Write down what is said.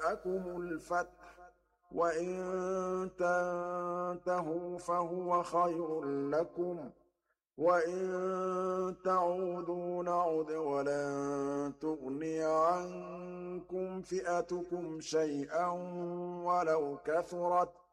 جَاءَكُمُ الْفَتْحُ ۖ وَإِن تَنتَهُوا فَهُوَ خَيْرٌ لَّكُمْ ۖ وَإِن تَعُودُوا نَعُدْ وَلَن تُغْنِيَ عَنكُمْ فِئَتُكُمْ شَيْئًا وَلَوْ كَثُرَتْ